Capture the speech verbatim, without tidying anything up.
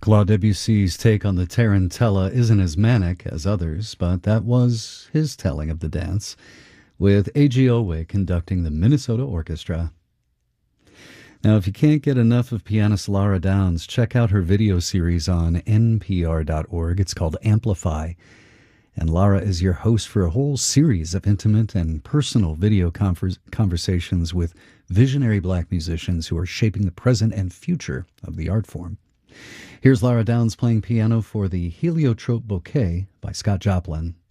Claude Debussy's take on the Tarantella isn't as manic as others, but that was his telling of the dance, with A G. Owe conducting the Minnesota Orchestra. Now, if you can't get enough of pianist Lara Downs, check out her video series on N P R dot org. It's called Amplify. And Lara is your host for a whole series of intimate and personal video conver- conversations with visionary black musicians who are shaping the present and future of the art form. Here's Lara Downs playing piano for the Heliotrope Bouquet by Scott Joplin.